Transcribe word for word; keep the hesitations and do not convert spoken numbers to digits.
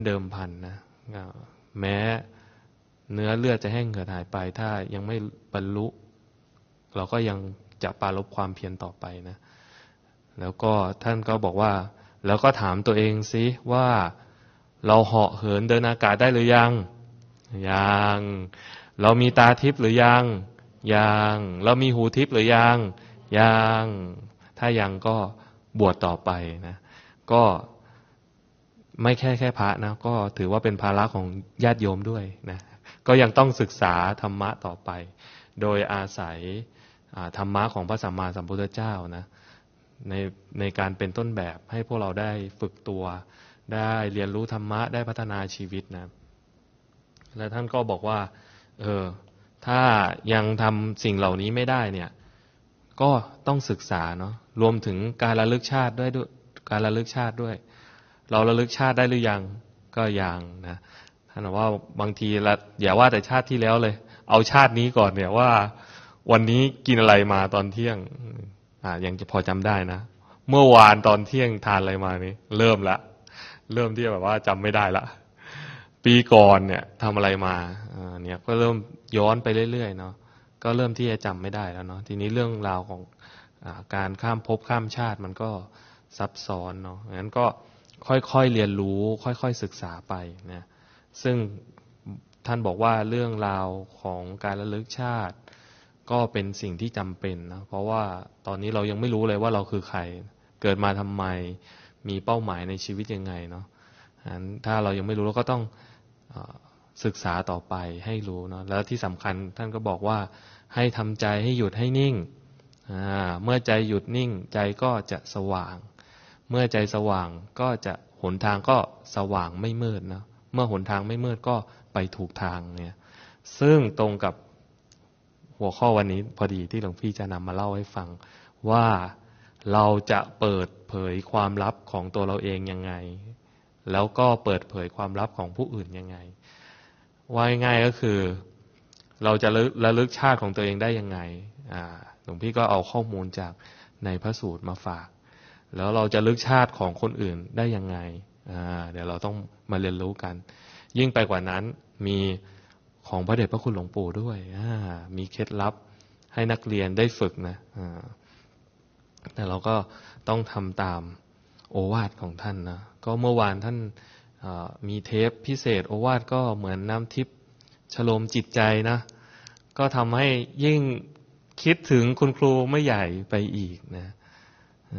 เดิมพันนะแม้เนื้อเลือดจะแห้งเหือดหายไปถ้ายังไม่บรรลุเราก็ยังจะปรารภความเพียรต่อไปนะแล้วก็ท่านก็บอกว่าแล้วก็ถามตัวเองสิว่าเราเหาะเหินเดินอากาศได้หรือยังยังเรามีตาทิพย์หรือยังยังเรามีหูทิพย์หรือยังยังถ้ายังก็บวชต่อไปนะก็ไม่แค่แค่พระนะก็ถือว่าเป็นภาระของญาติโยมด้วยนะก็ยังต้องศึกษาธรรมะต่อไปโดยอาศัยธรรมะของพระสัมมาสัมพุทธเจ้านะในในการเป็นต้นแบบให้พวกเราได้ฝึกตัวได้เรียนรู้ธรรมะได้พัฒนาชีวิตนะและท่านก็บอกว่าเออถ้ายังทำสิ่งเหล่านี้ไม่ได้เนี่ยก็ต้องศึกษาเนาะรวมถึงการระลึกชาติด้วยการระลึกชาติด้วยเราระลึกชาติได้หรือยังก็ยังนะท่านบอกว่าบางทีละอย่าว่าแต่ชาติที่แล้วเลยเอาชาตินี้ก่อนเนี่ยว่าวันนี้กินอะไรมาตอนเที่ยงอ่ายังจะพอจำได้นะเมื่อวานตอนเที่ยงทานอะไรมานี่เริ่มละเริ่มที่แบบว่าจำไม่ได้ละปีก่อนเนี่ยทำอะไรมาอ่าเนี่ยก็เริ่มย้อนไปเรื่อยๆเนาะก็เริ่มที่จะจำไม่ได้แล้วเนาะทีนี้เรื่องราวของอ่าการข้ามภพข้ามชาติมันก็ซับซ้อนเนาะงั้นก็ค่อยๆเรียนรู้ค่อยๆศึกษาไปนะซึ่งท่านบอกว่าเรื่องราวของการระลึกชาติก็เป็นสิ่งที่จำเป็นนะเพราะว่าตอนนี้เรายังไม่รู้เลยว่าเราคือใครเกิดมาทำไมมีเป้าหมายในชีวิตยังไงเนาะงั้นถ้าเรายังไม่รู้เราก็ต้องศึกษาต่อไปให้รู้เนาะแล้วที่สำคัญท่านก็บอกว่าให้ทำใจให้หยุดให้นิ่งเมื่อใจหยุดนิ่งใจก็จะสว่างเมื่อใจสว่างก็จะหนทางก็สว่างไม่มืดนะเมื่อหนทางไม่มืดก็ไปถูกทางเนี่ยซึ่งตรงกับหัวข้อวันนี้พอดีที่หลวงพี่จะนำมาเล่าให้ฟังว่าเราจะเปิดเผยความลับของตัวเราเองยังไงแล้วก็เปิดเผยความลับของผู้อื่นยังไงว่าง่ายๆก็คือเราจะระลึกชาติของตัวเองได้ยังไงหลวงพี่ก็เอาข้อมูลจากในพระสูตรมาฝากแล้วเราจะลึกชาติของคนอื่นได้ยังไงเดี๋ยวเราต้องมาเรียนรู้กันยิ่งไปกว่านั้นมีของพระเดชพระคุณหลวงปู่ด้วยมีเคล็ดลับให้นักเรียนได้ฝึกนะแต่เราก็ต้องทำตามโอวาทของท่านนะก็เมื่อวานท่านมีเทปพิเศษโอวาทก็เหมือนน้ำทิพย์ฉโลมจิตใจนะก็ทำให้ยิ่งคิดถึงคุณครูไม่ใหญ่ไปอีกนะ